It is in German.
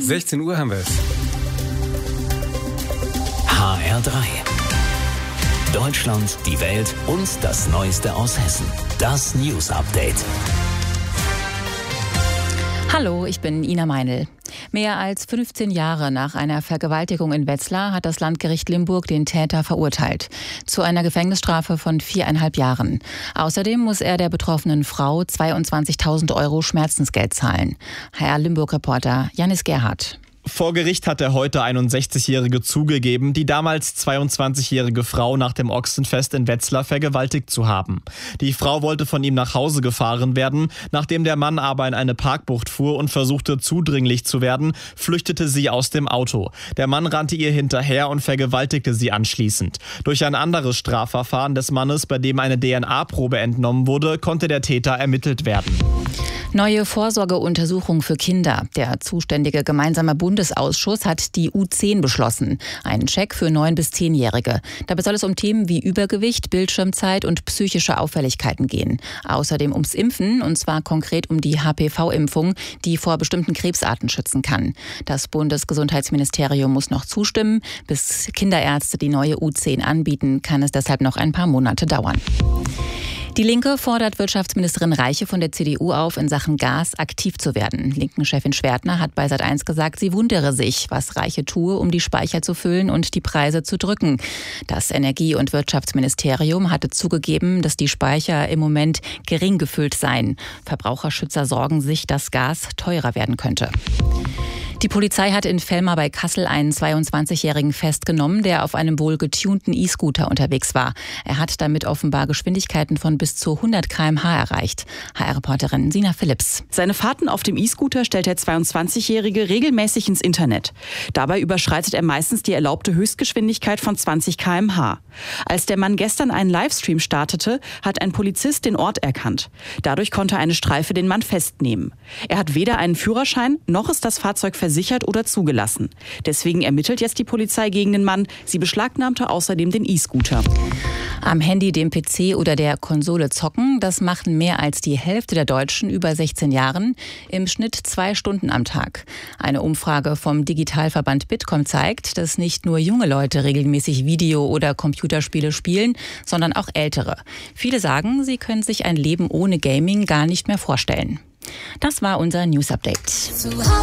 16 Uhr haben wir es. HR3. Deutschland, die Welt und das Neueste aus Hessen. Das News Update. Hallo, ich bin Ina Meinl. Mehr als 15 Jahre nach einer Vergewaltigung in Wetzlar hat das Landgericht Limburg den Täter verurteilt. Zu einer Gefängnisstrafe von 4,5 Jahren. Außerdem muss er der betroffenen Frau 22.000 € Schmerzensgeld zahlen. HR-Limburg-Reporter Janis Gerhardt. Vor Gericht hat der heute 61-Jährige zugegeben, die damals 22-jährige Frau nach dem Ochsenfest in Wetzlar vergewaltigt zu haben. Die Frau wollte von ihm nach Hause gefahren werden. Nachdem der Mann aber in eine Parkbucht fuhr und versuchte zudringlich zu werden, flüchtete sie aus dem Auto. Der Mann rannte ihr hinterher und vergewaltigte sie anschließend. Durch ein anderes Strafverfahren des Mannes, bei dem eine DNA-Probe entnommen wurde, konnte der Täter ermittelt werden. Neue Vorsorgeuntersuchung für Kinder. Der zuständige gemeinsame Bundesausschuss hat die U10 beschlossen. Einen Check für 9- bis 10-Jährige. Dabei soll es um Themen wie Übergewicht, Bildschirmzeit und psychische Auffälligkeiten gehen. Außerdem ums Impfen, und zwar konkret um die HPV-Impfung, die vor bestimmten Krebsarten schützen kann. Das Bundesgesundheitsministerium muss noch zustimmen. Bis Kinderärzte die neue U10 anbieten, kann es deshalb noch ein paar Monate dauern. Die Linke fordert Wirtschaftsministerin Reiche von der CDU auf, in Sachen Gas aktiv zu werden. Linken-Chefin Schwertner hat bei Sat.1 gesagt, sie wundere sich, was Reiche tue, um die Speicher zu füllen und die Preise zu drücken. Das Energie- und Wirtschaftsministerium hatte zugegeben, dass die Speicher im Moment gering gefüllt seien. Verbraucherschützer sorgen sich, dass Gas teurer werden könnte. Die Polizei hat in Vellmar bei Kassel einen 22-Jährigen festgenommen, der auf einem wohl getunten E-Scooter unterwegs war. Er hat damit offenbar Geschwindigkeiten von bis zu 100 km/h erreicht. HR-Reporterin Sina Philipps. Seine Fahrten auf dem E-Scooter stellt der 22-Jährige regelmäßig ins Internet. Dabei überschreitet er meistens die erlaubte Höchstgeschwindigkeit von 20 km/h. Als der Mann gestern einen Livestream startete, hat ein Polizist den Ort erkannt. Dadurch konnte eine Streife den Mann festnehmen. Er hat weder einen Führerschein, noch ist das Fahrzeug versichert oder zugelassen. Deswegen ermittelt jetzt die Polizei gegen den Mann. Sie beschlagnahmte außerdem den E-Scooter. Am Handy, dem PC oder der Konsole zocken, das machen mehr als die Hälfte der Deutschen über 16 Jahren, im Schnitt 2 Stunden am Tag. Eine Umfrage vom Digitalverband Bitkom zeigt, dass nicht nur junge Leute regelmäßig Video- oder Computerspiele spielen, sondern auch ältere. Viele sagen, sie können sich ein Leben ohne Gaming gar nicht mehr vorstellen. Das war unser News Update.